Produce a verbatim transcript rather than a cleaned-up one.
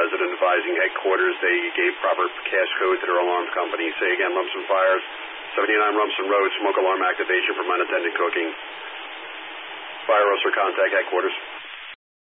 resident advising headquarters they gave proper cash code to their alarm company. Say again, Rumson Fires, seventy-nine Rumson Road, smoke alarm activation from unattended cooking. Fire officer, contact headquarters.